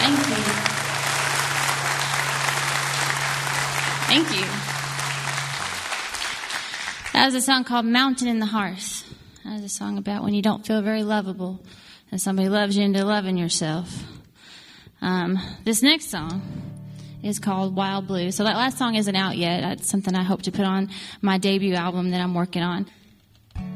Thank you. Thank you. That was a song called Mountain in the Hearth. That was a song about when you don't feel very lovable and somebody loves you into loving yourself. This next song is called Wild Blue. So that last song isn't out yet. That's something I hope to put on my debut album that I'm working on.